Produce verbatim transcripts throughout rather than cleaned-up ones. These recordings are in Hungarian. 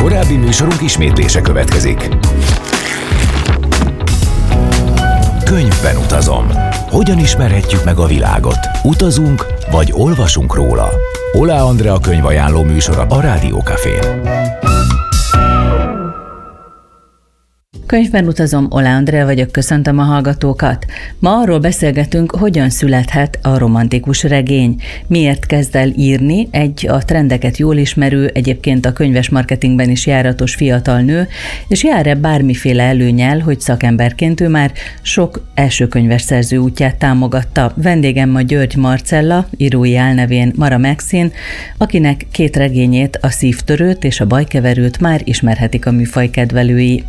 Korábbi műsorunk ismétlése következik. Könyvben utazom. Hogyan ismerhetjük meg a világot? Utazunk, vagy olvasunk róla? Oláh Andrea könyvajánló műsora a Rádió Cafén. Könyvben utazom, Oláh Andrea vagyok, köszöntöm a hallgatókat. Ma arról beszélgetünk, hogyan születhet a romantikus regény. Miért kezd el írni egy a trendeket jól ismerő, egyébként a könyves marketingben is járatos fiatal nő, és jár-e bármiféle előnnyel, hogy szakemberként ő már sok elsőkönyves szerző útját támogatta. Vendégem ma György Marcella, írói álnevén Mara Maxine, akinek két regényét, a Szívtörőt és a Bajkeverőt már ismerhetik a műfaj kedvelői.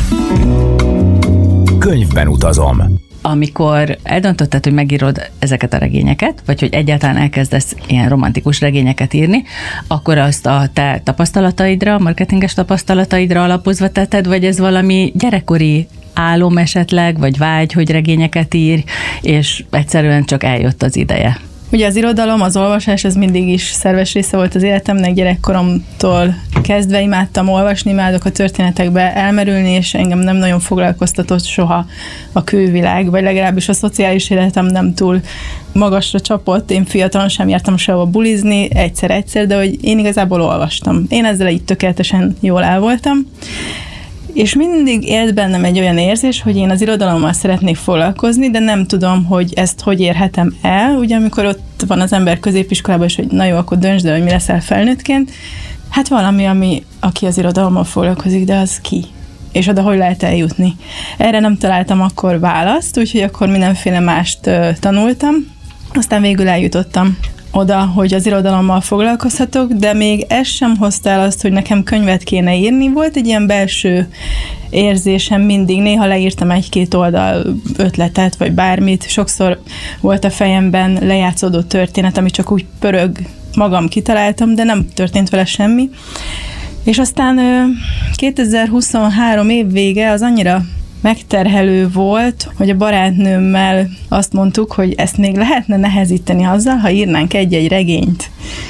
Könyvben utazom. Amikor eldöntötted, hogy megírod ezeket a regényeket, vagy hogy egyáltalán elkezdesz ilyen romantikus regényeket írni, akkor azt a te tapasztalataidra, marketinges tapasztalataidra alapozva tetted, vagy ez valami gyerekkori álom esetleg, vagy vágy, hogy regényeket írj, és egyszerűen csak eljött az ideje? Ugye az irodalom, az olvasás, ez mindig is szerves része volt az életemnek, gyerekkoromtól kezdve imádtam olvasni, imádok a történetekbe elmerülni, és engem nem nagyon foglalkoztatott soha a külvilág, vagy legalábbis a szociális életem nem túl magasra csapott. Én fiatalon sem jártam sehova bulizni, egyszer-egyszer, de hogy én igazából olvastam. Én ezzel így tökéletesen jól el voltam. És mindig élt bennem egy olyan érzés, hogy én az irodalommal szeretnék foglalkozni, de nem tudom, hogy ezt hogy érhetem el. Ugye amikor ott van az ember középiskolában, és hogy na jó, akkor döntsd el, hogy mi leszel felnőttként. Hát valami, ami, aki az irodalommal foglalkozik, de az ki? És oda hogy lehet eljutni? Erre nem találtam akkor választ, úgyhogy akkor mindenféle mást uh, tanultam. Aztán végül eljutottam oda, hogy az irodalommal foglalkozhatok, de még ez sem hozta el azt, hogy nekem könyvet kéne írni. Volt egy ilyen belső érzésem mindig, néha leírtam egy-két oldal ötletet, vagy bármit. Sokszor volt a fejemben lejátszódó történet, ami csak úgy pörög, magam kitaláltam, de nem történt vele semmi. És aztán kétezer-huszonhárom év vége az annyira megterhelő volt, hogy a barátnőmmel azt mondtuk, hogy ezt még lehetne nehezíteni azzal, ha írnánk egy-egy regényt.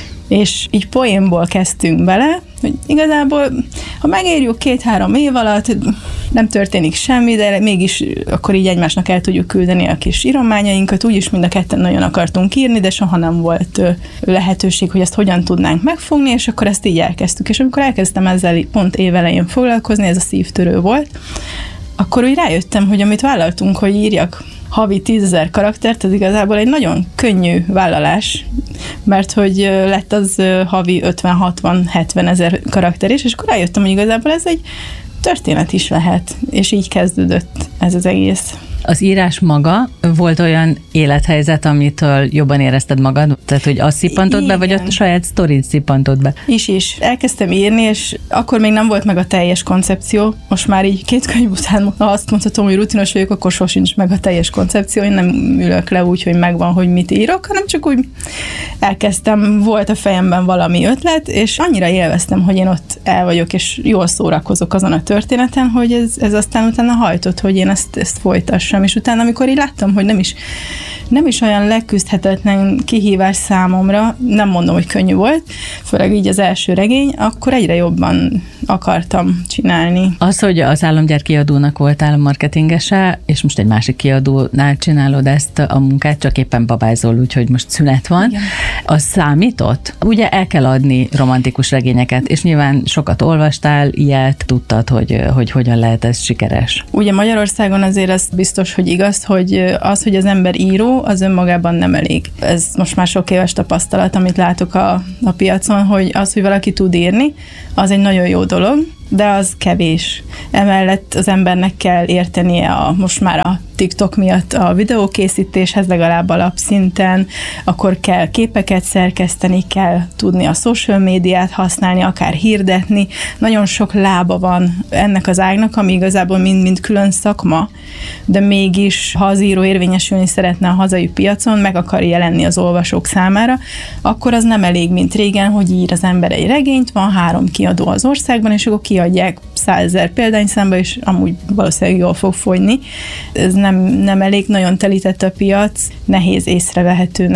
És így poénból kezdtünk bele, hogy igazából, ha megírjuk két-három év alatt, nem történik semmi, de mégis akkor így egymásnak el tudjuk küldeni a kis írományainkat, úgyis mind a ketten nagyon akartunk írni, de soha nem volt lehetőség, hogy ezt hogyan tudnánk megfogni, és akkor ezt így elkezdtük. És amikor elkezdtem ezzel pont évelején foglalkozni, ez a Szívtörő volt, akkor úgy rájöttem, hogy amit vállaltunk, hogy írjak havi tízezer karaktert, ez igazából egy nagyon könnyű vállalás, mert hogy lett az havi ötven-hatvan-hetven ezer karakter is, és akkor rájöttem, hogy igazából ez egy történet is lehet, és így kezdődött ez az egész. Az írás maga, volt olyan élethelyzet, amitől jobban érezted magad? Tehát, hogy azt szippantod be, vagy a saját sztorit szippantod be? Is, is. Elkezdtem írni, és akkor még nem volt meg a teljes koncepció. Most már így két könyv után, ha azt mondhatom, hogy rutinos vagyok, akkor sosincs meg a teljes koncepció. Én nem ülök le úgy, hogy megvan, hogy mit írok, hanem csak úgy elkezdtem, volt a fejemben valami ötlet, és annyira élveztem, hogy én ott el vagyok, és jól szórakozok azon a történeten, hogy ez, ez aztán utána hajtott, hogy én ezt, ezt folytassam. És utána, amikor így láttam, hogy nem is, nem is olyan leküzdhetetlen kihívás számomra, nem mondom, hogy könnyű volt, főleg így az első regény, akkor egyre jobban akartam csinálni. Az, hogy az Álomgyár kiadónak voltál marketingese, és most egy másik kiadónál csinálod ezt a munkát, csak éppen babázol, úgyhogy most szünet van, igen. Az számított? Ugye el kell adni romantikus regényeket, és nyilván sokat olvastál, ilyet, tudtad, hogy, hogy hogyan lehet ez sikeres. Ugye Magyarországon azért az biztos, hogy igaz, hogy az, hogy az ember író, az önmagában nem elég. Ez most már sok éves tapasztalat, amit látok a, a piacon, hogy az, hogy valaki tud írni, az egy nagyon jó dolog, de az kevés. Emellett az embernek kell értenie a, most már a TikTok miatt a videókészítéshez legalább alapszinten, akkor kell képeket szerkeszteni, kell tudni a social médiát használni, akár hirdetni. Nagyon sok lába van ennek az ágnak, ami igazából mind-mind külön szakma, de mégis, ha az író érvényesülni szeretne a hazai piacon, meg akar jelenni az olvasók számára, akkor az nem elég, mint régen, hogy ír az ember egy regényt, van három kiadó az országban, és akkor kiadják százezer példányszámba, és amúgy valószínűleg jól fog fogyni. Ez nem, nem elég, nagyon telített a piac, nehéz észrevehetőnek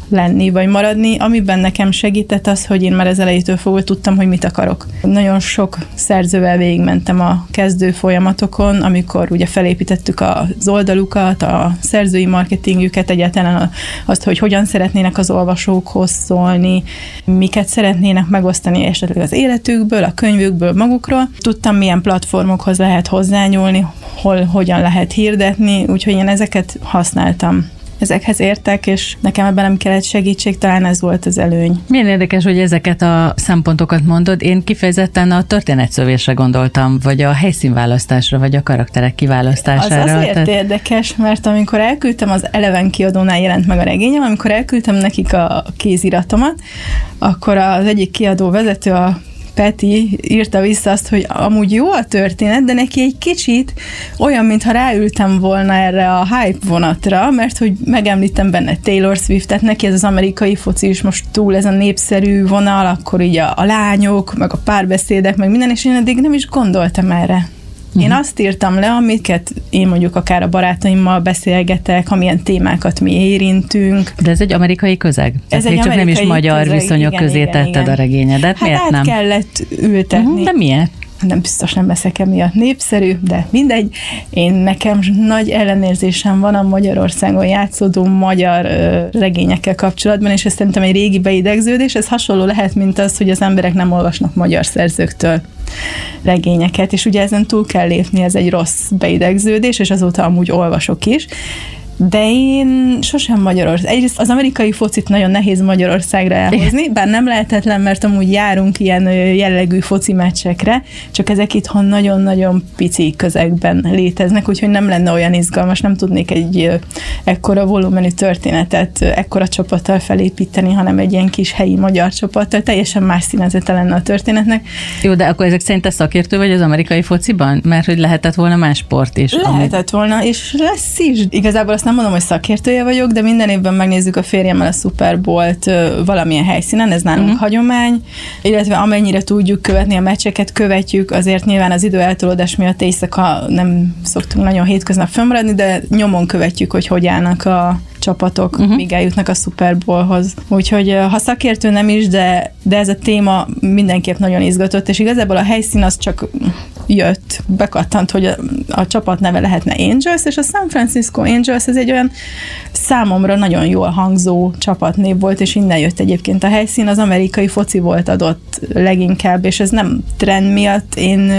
lenni, vagy maradni. Amiben nekem segített az, hogy én már az elejétől fogva tudtam, hogy mit akarok. Nagyon sok szerzővel végigmentem a kezdő folyamatokon, amikor ugye felépítettük az oldalukat, a szerzői marketingjüket, egyáltalán azt, hogy hogyan szeretnének az olvasókhoz szólni, miket szeretnének megosztani esetleg az életükből, a könyvükből, magukról. Tudtam, milyen platformokhoz lehet hozzányúlni, hol, hogyan lehet hirdetni, úgyhogy én ezeket használtam. Ezekhez értek, és nekem ebben nem kellett segítség, talán ez volt az előny. Milyen érdekes, hogy ezeket a szempontokat mondod. Én kifejezetten a történetszövésre gondoltam, vagy a helyszínválasztásra, vagy a karakterek kiválasztására. Az azért tehát... érdekes, mert amikor elküldtem, az Eleven kiadónál jelent meg a regényem, amikor elküldtem nekik a kéziratomat, akkor az egyik kiadó vezető, a Peti írta vissza azt, hogy amúgy jó a történet, de neki egy kicsit olyan, mintha ráültem volna erre a hype vonatra, mert hogy megemlítem benne Taylor Swiftet, neki ez az amerikai foci is most túl ez a népszerű vonal, akkor így a, a lányok, meg a párbeszédek, meg minden, és én eddig nem is gondoltam erre. Én azt írtam le, amiket én mondjuk akár a barátaimmal beszélgetek, amilyen témákat mi érintünk. De ez egy amerikai közeg? Ez még egy csak nem is magyar közeg, viszonyok igen, közé igen, tetted igen. a regényedet. Hát miért át nem? kellett ültetni. De miért? Nem biztos nem leszek emiatt népszerű, de mindegy. Én nekem nagy ellenérzésem van a Magyarországon játszódó magyar ö, regényekkel kapcsolatban, és ez szerintem egy régi beidegződés. Ez hasonló lehet, mint az, hogy az emberek nem olvasnak magyar szerzőktől regényeket, és ugye ezen túl kell lépni, ez egy rossz beidegződés, és azóta amúgy olvasok is. De én sosem Magyarország. Egyrészt az amerikai focit nagyon nehéz Magyarországra elhozni, bár nem lehetetlen, mert amúgy járunk ilyen jellegű foci meccsekre, csak ezek itthon nagyon-nagyon pici közegben léteznek, úgyhogy nem lenne olyan izgalmas, nem tudnék egy ekkora volumenű történetet ekkora csapattal felépíteni, hanem egy ilyen kis helyi magyar csapattal, teljesen más színezete lenne a történetnek. Jó, de akkor ezek szerint te szakértő vagy az amerikai fociban? Mert hogy lehetett volna más sport is. Lehetett amit... volna, és lesz is. Igazából azt nem mondom, hogy szakértője vagyok, de minden évben megnézzük a férjemmel a Super Bowl-t valamilyen helyszínen, ez nálunk uh-huh. hagyomány, illetve amennyire tudjuk követni a meccseket, követjük, azért nyilván az idő eltolódás miatt éjszaka nem szoktunk nagyon hétköznap fönnmaradni, de nyomon követjük, hogy hogy állnak a csapatok, uh-huh. míg eljutnak a Super Bowlhoz. Úgyhogy ha szakértő nem is, de, de ez a téma mindenképp nagyon izgatott, és igazából a helyszín az csak jött, bekattant, hogy a, a csapat neve lehetne Angels, és a San Francisco Angels ez egy olyan számomra nagyon jól hangzó csapatnév volt, és innen jött egyébként a helyszín, az amerikai foci volt adott leginkább, és ez nem trend miatt, én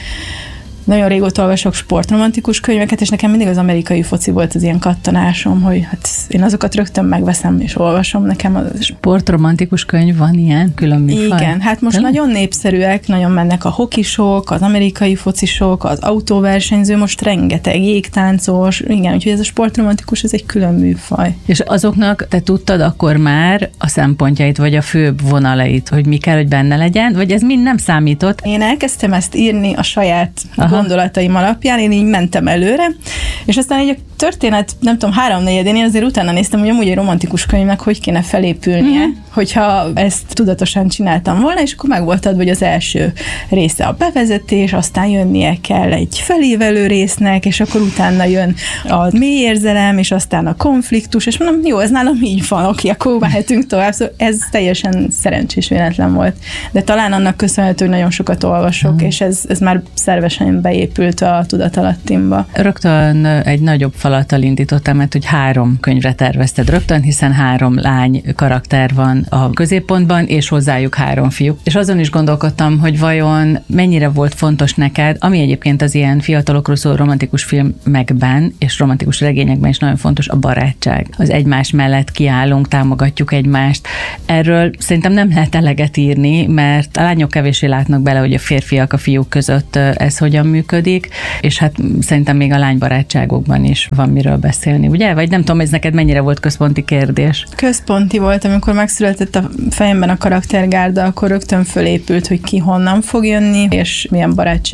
nagyon régóta olvasok sportromantikus könyveket, és nekem mindig az amerikai foci volt az ilyen kattanásom, hogy hát én azokat rögtön megveszem és olvasom. Nekem az... Sportromantikus könyv van ilyen külön műfaj? Igen, hát most Telen? nagyon népszerűek, nagyon mennek a hokisok, az amerikai focisok, az autóversenyző, most rengeteg jégtáncos, igen, úgyhogy ez a sportromantikus, ez egy külön műfaj. És azoknak te tudtad akkor már a szempontjait, vagy a főbb vonalait, hogy mi kell, hogy benne legyen, vagy ez mind nem számított? Én elkezdtem ezt írni a saját Aha. gondolataim alapján, én így mentem előre, és aztán így a történet, nem tudom, háromnegyedén én azért utána néztem, hogy amúgy egy romantikus könyvnek hogy kéne felépülnie, mm-hmm. hogyha ezt tudatosan csináltam volna, és akkor meg volt adva, hogy az első része a bevezetés, aztán jönnie kell egy felévelő résznek, és akkor utána jön a mély érzelem, és aztán a konfliktus, és mondom, jó, ez nálam így van, oké, akkor mehetünk tovább, szóval ez teljesen szerencsés véletlen volt. De talán annak köszönhető, hogy nagyon sokat olvasok, mm. és ez, ez már szervesen beépült a tudatalattimba. Rögtön egy nagyobb falattal indítottam, mert hogy három könyvre tervezted rögtön, hiszen három lány karakter van a középpontban, és hozzájuk három fiú. És azon is gondolkodtam, hogy vajon mennyire volt fontos neked, ami egyébként az ilyen fiatalokról szóló romantikus filmekben és romantikus regényekben is nagyon fontos, a barátság. Az egymás mellett kiállunk, támogatjuk egymást. Erről szerintem nem lehet eleget írni, mert a lányok kevéssé látnak bele, hogy a férfiak a fiúk között ez hogyan működik, és hát szerintem még a lánybarátságokban is van miről beszélni, ugye? Vagy nem tudom, ez neked mennyire volt központi kérdés? Központi volt, amikor megszületett a fejemben a karaktergárda, akkor rögtön fölépült, hogy ki honnan fog jönni, és milyen barátság